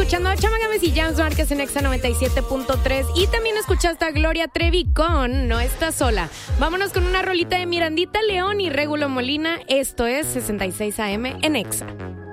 escuchando a Chama Games y James Márquez en Exa 97.3 y también escuchaste a Gloria Trevi con No Estás Sola. Vámonos con una rolita de Mirandita León y Régulo Molina. Esto es 66 AM en Exa.